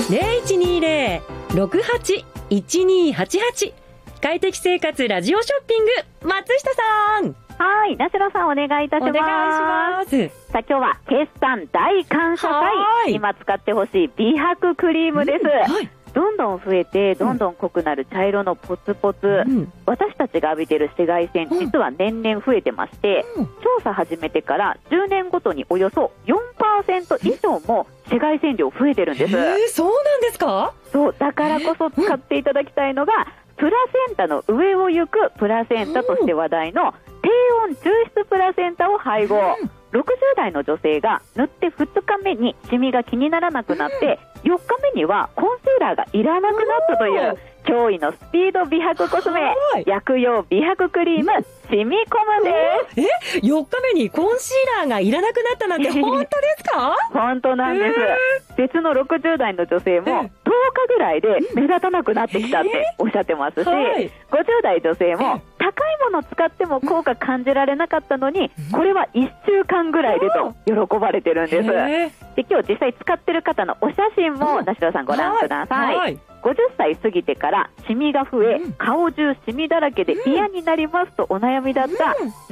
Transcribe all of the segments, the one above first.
0120-68-1288快適生活ラジオショッピング、松下さん。 はい、なしろさんお願いいたします。 お願いします。 さあ今日は決算大感謝祭、今使ってほしい美白クリームです。はい、どんどん増えてどんどん濃くなる茶色のポツポツ、私たちが浴びている紫外線、実は年々増えてまして、調査始めてから10年ごとにおよそ 4% 以上も紫外線量増えてるんです。 そうなんですか？ そう、だからこそ使っていただきたいのが、プラセンタの上を行くプラセンタとして話題の低温抽出プラセンタを配合。60代の女性が塗って2日目にシミが気にならなくなって、4日目にはコンシーラーがいらなくなったという驚異のスピード美白コスメ、薬用美白クリームシミコムです。 4日目にコンシーラーがいらなくなったなんて本当ですか？ 本当なんです。別の60代の女性も10日ぐらいで目立たなくなってきたっておっしゃってますし、50代女性も高いものを使っても効果感じられなかったのに、これは1週間ぐらいでと喜ばれてるんです。で、今日実際使ってる方のお写真もなしろさんご覧ください。50歳過ぎてからシミが増え、顔中シミだらけで嫌になりますとお悩みだった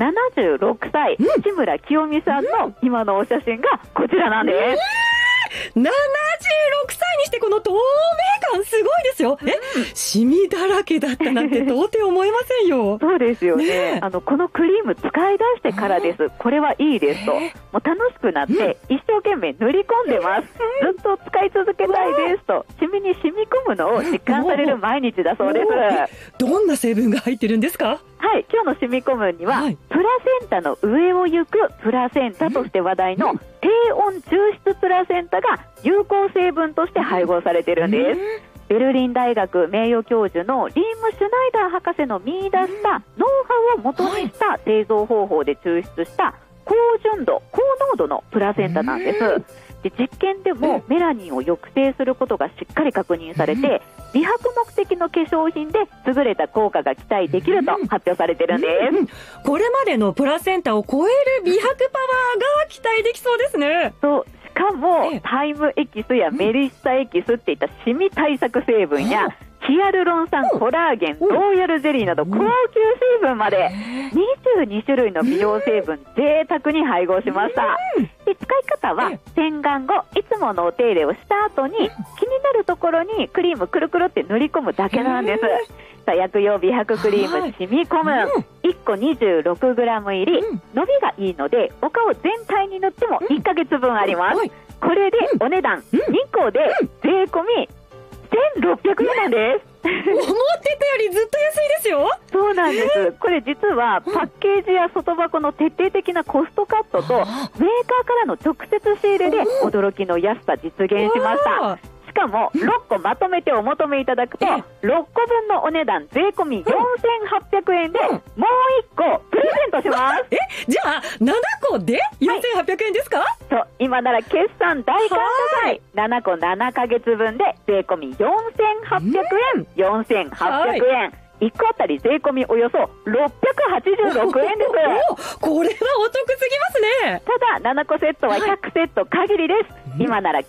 76歳、志村清美さんの今のお写真がこちらなんです。 76歳にしてこの透明感すごいですよ。シミだらけだったなんて到底思えませんよ。 そうですよね。このクリーム使い出してからです。これはいいですと。もう楽しくなって一生懸命塗り込んでます。ずっと使い続けたいですと、シミに染み込むのを実感される毎日だそうです。 どんな成分が入ってるんですか？ はい、今日のシミコムには、プラセンタの上を行くプラセンタとして話題の低温抽出プラセンタが有効成分として配合されているんです。ベルリン大学名誉教授のリーム・シュナイダー博士の見出したノウハウを元にした製造方法で抽出した高純度高濃度のプラセンタなんです。で、実験でもメラニンを抑制することがしっかり確認されて、美白目的の化粧品で優れた効果が期待できると発表されてるんです。 これまでのプラセンタを超える美白パワーが期待できそうですね。 そう、しかもタイムエキスやメリッサエキスっていったシミ対策成分やヒアルロン酸、コラーゲン、ローヤルゼリーなど高級成分まで22種類の美容成分贅沢に配合しました。で、使い方は洗顔後いつものお手入れをした後に気になるところにクリームくるくるって塗り込むだけなんです。さあ、薬用美白クリームシミコム1個 26g 入り、伸びがいいのでお顔全体に塗っても1ヶ月分あります。これでお値段2個で税込み1600円なんです。 思ってたよりずっと安いですよ。 そうなんです。これ実はパッケージや外箱の徹底的なコストカットとメーカーからの直接仕入れで驚きの安さ実現しました。しかも6個まとめてお求めいただくと6個分のお値段税込み4800円でもう1個プレゼントします。 じゃあ7個で4800円ですか？ そう、今なら決算大感謝祭7個7ヶ月分で税込み4800円、4800円。1個あたり税込みおよそ686円です。 これはお得すぎますね。 ただ7個セットは100セット限りです。今なら